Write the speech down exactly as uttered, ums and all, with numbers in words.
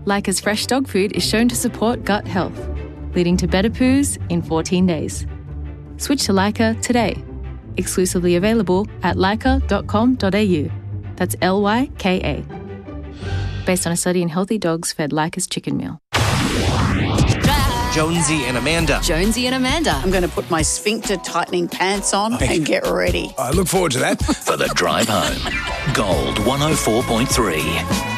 Leica's fresh dog food is shown to support gut health, leading to better poos in fourteen days. Switch to Leica today. Exclusively available at leica dot com dot a u. That's L Y K A. Based on a study in healthy dogs fed Leica's chicken meal. Jonesy and Amanda. Jonesy and Amanda. I'm going to put my sphincter tightening pants on Okay. and get ready. I look forward to that. For the drive home. Gold one oh four point three.